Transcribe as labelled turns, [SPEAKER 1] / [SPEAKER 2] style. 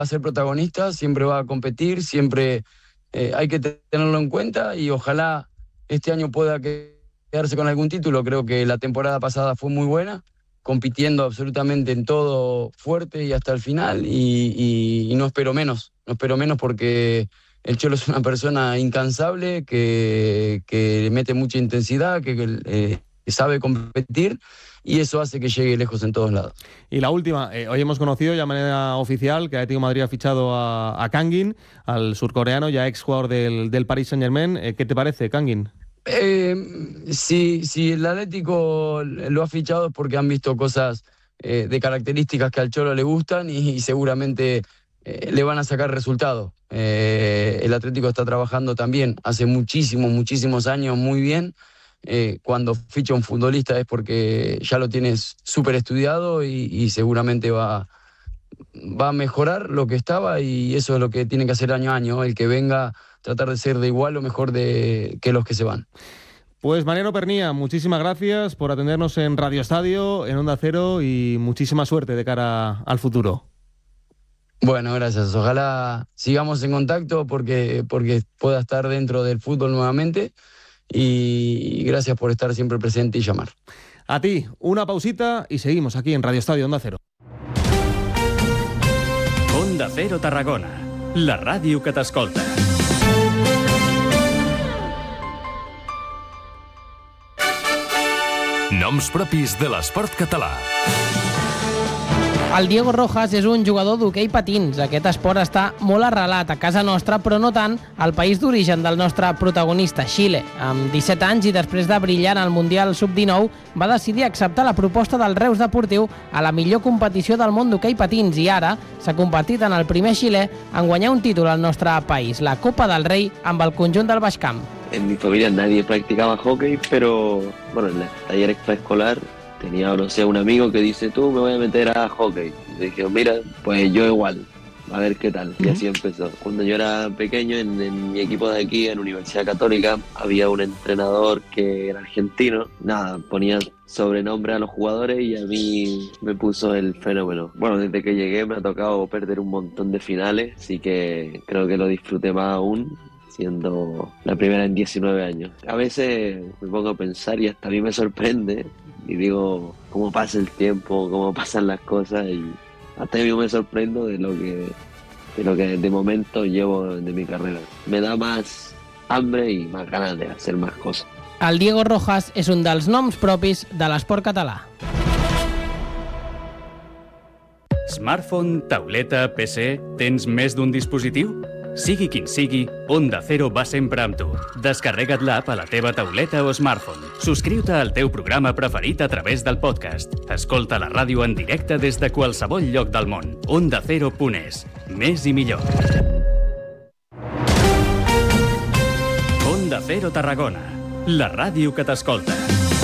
[SPEAKER 1] a ser protagonista, siempre va a competir, siempre hay que tenerlo en cuenta y ojalá este año pueda quedarse con algún título. Creo que la temporada pasada fue muy buena, compitiendo absolutamente en todo fuerte y hasta el final y no espero menos porque el Cholo es una persona incansable que mete mucha intensidad, que sabe competir y eso hace que llegue lejos en todos lados.
[SPEAKER 2] Y la última, hoy hemos conocido ya de manera oficial que Atlético de Madrid ha fichado a Kangin, al surcoreano, ya ex jugador del Paris Saint-Germain. ¿Qué te parece, Kangin?
[SPEAKER 1] Si el Atlético lo ha fichado es porque han visto cosas de características que al Cholo le gustan y seguramente le van a sacar resultados. El Atlético está trabajando también hace muchísimos años muy bien. Cuando ficha un futbolista es porque ya lo tienes súper estudiado y seguramente va a mejorar lo que estaba y eso es lo que tiene que hacer año a año, el que venga tratar de ser de igual o mejor que los que se van.
[SPEAKER 2] Pues Mariano Pernía, muchísimas gracias por atendernos en Radio Estadio, en Onda Cero y muchísima suerte de cara al futuro.
[SPEAKER 1] Bueno, gracias. Ojalá sigamos en contacto porque pueda estar dentro del fútbol nuevamente y gracias por estar siempre presente y llamar.
[SPEAKER 2] A ti, una pausita y seguimos aquí en Radio Estadio Onda Cero.
[SPEAKER 3] Onda Cero Tarragona, la ràdio que t'escolta. Noms propis de l'esport català.
[SPEAKER 4] El Diego Rojas és un jugador d'hoquei patins. Aquest esport està molt arrelat a casa nostra, però no tant al país d'origen del nostre protagonista, Xile. Amb 17 anys i després de brillar al Mundial Sub-19, va decidir acceptar la proposta del Reus Deportiu a la millor competició del món d'hoquei patins i ara s'ha convertit en el primer xilè en guanyar un títol al nostre país, la Copa del Rei, amb el conjunt del Baix Camp.
[SPEAKER 5] En mi familia nadie practicaba hockey, pero bueno, en el taller extraescolar tenía, no sé, un amigo que dice, tú me voy a meter a hockey. Y dije, mira, pues yo igual, a ver qué tal. Y así empezó. Cuando yo era pequeño, en mi equipo de aquí, en Universidad Católica, había un entrenador que era argentino. Nada, ponía sobrenombre a los jugadores y a mí me puso el Fenómeno. Bueno, desde que llegué me ha tocado perder un montón de finales, así que creo que lo disfruté más aún, siendo la primera en 19 años. A veces me pongo a pensar y hasta a mí me sorprende y digo cómo pasa el tiempo, cómo pasan las cosas y hasta yo me sorprendo de lo que de momento llevo de mi carrera. Me da más hambre y más ganas de hacer más cosas.
[SPEAKER 4] El Diego Rojas és un dels noms propis de l'esport català.
[SPEAKER 3] Smartphone, tauleta, PC, tens més d'un dispositiu? Sigui quin sigui, Onda Cero va sempre amb tu. Descarrega't l'app a la teva tauleta o smartphone. Subscriu-te al teu programa preferit a través del podcast. Escolta la ràdio en directe des de qualsevol lloc del món. OndaCero.es. Més i millor. Onda Cero Tarragona, la ràdio que t'escolta.